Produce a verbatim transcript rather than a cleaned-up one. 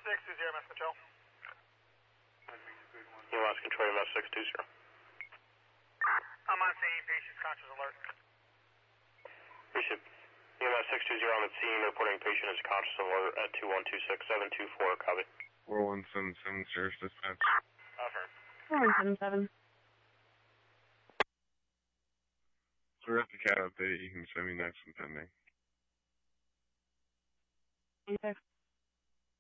six two zero, Mass Control. You lost control of six two zero. I'm on scene, patient's conscious alert. Bishop, U M S six two zero on the scene, reporting patient is conscious alert at two one two six seven two four, copy. four one seven seven, Sheriff's Dispatch. Affirm. four one seven seven. So we're at the cat update, you can send me next and pending. Okay.